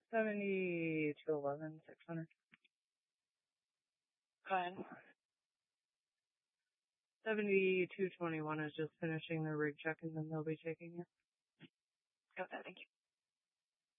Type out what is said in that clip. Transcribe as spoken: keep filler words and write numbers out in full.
seventy-two eleven, six hundred. Go ahead. seventy-two twenty-one is just finishing their rig check, and then they'll be taking it. Got that, thank you.